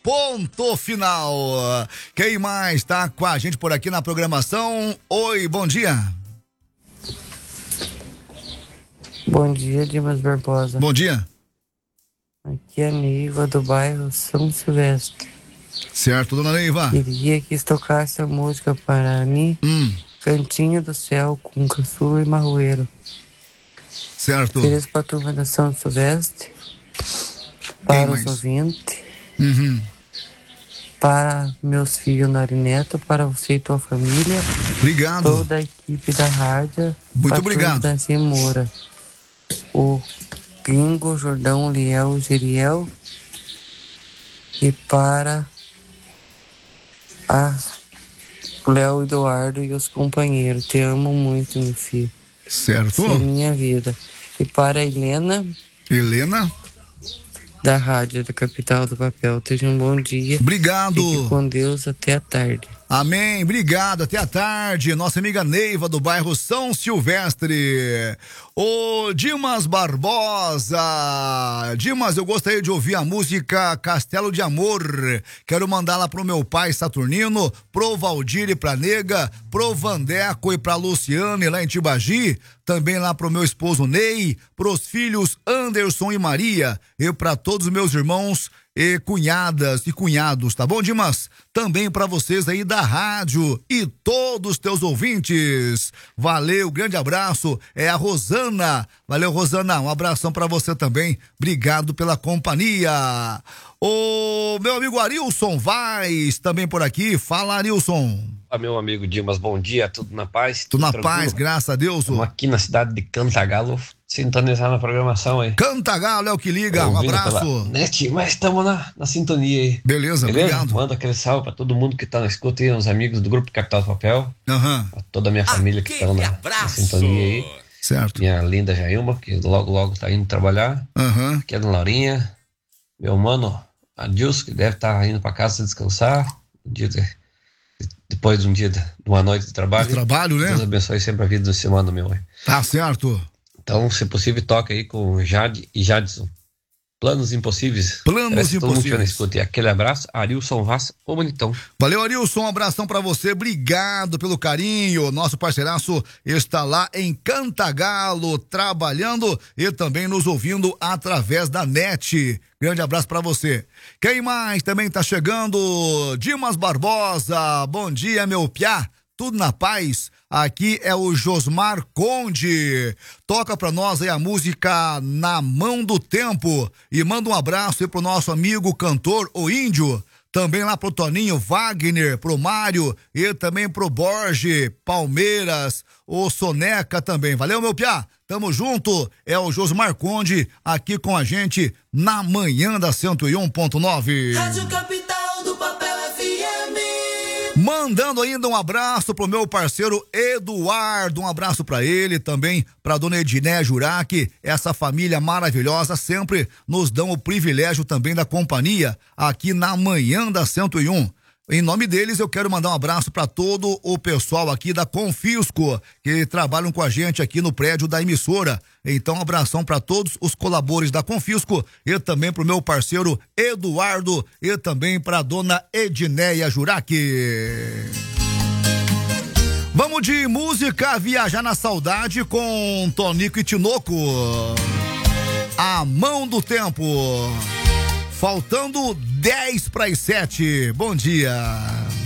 ponto final. Quem mais tá com a gente por aqui na programação? Oi, bom dia. Bom dia, Dimas Barbosa. Bom dia. Aqui é a Neiva do bairro São Silvestre. Certo, dona Neiva. Queria que tocasse a música para mim, Cantinho do Céu, com Caçula e Marroeiro. Certo. Feliz pra turma da São Silvestre, para os ouvintes, para meus filhos Nari Neto, para você e tua família. Obrigado. Toda a equipe da rádio. Muito obrigado. Da Moura. O Gringo, Jordão, Liel, Geriel. E para o Léo Eduardo e os companheiros. Te amo muito, meu filho. Certo. Essa é a minha vida. E para a Helena, da Rádio da Capital do Papel. Tenha um bom dia. Obrigado. Fique com Deus até a tarde. Amém, obrigado, até a tarde. Nossa amiga Neiva do bairro São Silvestre. Ô Dimas Barbosa, Dimas, eu gostaria de ouvir a música Castelo de Amor. Quero mandá-la pro meu pai Saturnino, pro Valdir e pra Nega, pro Vandeco e pra Luciane lá em Tibagi, também lá pro meu esposo Ney, pros filhos Anderson e Maria e pra todos os meus irmãos e cunhadas e cunhados, tá bom, Dimas? Também para vocês aí da rádio e todos os teus ouvintes. Valeu, grande abraço. É a Rosana. Valeu, Rosana. Um abração para você também. Obrigado pela companhia. O meu amigo Arilson Vaz também por aqui. Fala, Arilson. Olá, meu amigo Dimas, bom dia, tudo na paz? Tudo na paz, graças a Deus. Estamos aqui na cidade de Cantagalo, sintonizado na programação aí. Cantagalo é o que liga, um abraço. Mas estamos na sintonia aí. Beleza, obrigado. Manda aquele salve para todo mundo que tá na escuta aí, os amigos do Grupo Capital do Papel, pra toda a minha família que estão na sintonia aí. Certo. Minha linda Jailma, que logo tá indo trabalhar. Aqui é a Dona Laurinha, meu mano Adilson, que deve estar indo para casa descansar, depois de uma noite de trabalho. Né? Deus abençoe sempre a vida desse mano meu. Tá certo. Então, se possível, toca aí com Jade e Jadson. Planos Impossíveis. Planos Impossíveis. Escuta. E aquele abraço, Arilson Vaz, o bonitão. Valeu, Arilson, um abração pra você, obrigado pelo carinho. Nosso parceiraço está lá em Cantagalo, trabalhando e também nos ouvindo através da net. Grande abraço pra você. Quem mais também tá chegando? Dimas Barbosa, bom dia, meu piá. Tudo na paz? Aqui é o Josmar Conde. Toca pra nós aí a música Na Mão do Tempo. E manda um abraço aí pro nosso amigo cantor, o Índio. Também lá pro Toninho Wagner, pro Mário e também pro Borges, Palmeiras, o Soneca também. Valeu, meu piá? Tamo junto. É o Josmar Conde aqui com a gente na manhã da 101.9. Rádio Capital do Papel FM. Mandando ainda um abraço pro meu parceiro Eduardo, um abraço pra ele, também pra dona Ediné Jurac, essa família maravilhosa, sempre nos dão o privilégio também da companhia aqui na manhã da 101. Em nome deles, eu quero mandar um abraço para todo o pessoal aqui da Confisco, que trabalham com a gente aqui no prédio da emissora. Então, um abração para todos os colaboradores da Confisco e também para o meu parceiro Eduardo e também para a dona Edneia Jurac. Vamos de música, viajar na saudade com Tonico e Tinoco. A Mão do Tempo. Faltando 10 para as 7. Bom dia.